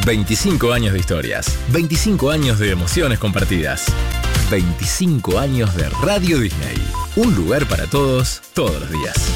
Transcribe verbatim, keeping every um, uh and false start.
veinticinco años de historias, veinticinco años de emociones compartidas, veinticinco años de Radio Disney. Un lugar para todos, todos los días.